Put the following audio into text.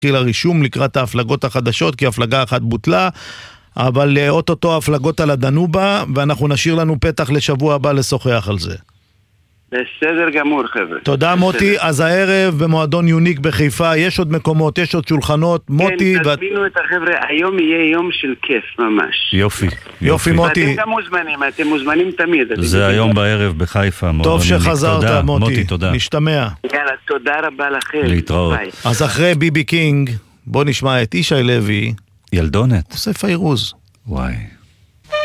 התחיל הרישום לקראת ההפלגות החדשות, כי הפלגה אחת בוטלה, אבל אוטוטו הפלגות על הדנובה, ואנחנו נשאיר לנו פתח לשבוע הבא לשוחח על זה. בסדר גמור, חבר'ה. תודה מוטי, אז הערב במועדון יוניק בחיפה, יש עוד מקומות, יש עוד שולחנות, מוטי... כן, תזמינו את החבר'ה, היום יהיה יום של כיף ממש. יופי מוטי. ואתם גם מוזמנים, אתם מוזמנים תמיד. זה היום בערב בחיפה. טוב שחזרת מוטי, תודה. נשתמע. יאללה, תודה רבה לכם. להתראות. אז אחרי ביבי קינג, בוא נשמע את ישי לוי. ילדונת. עושה פיירוז. וואי.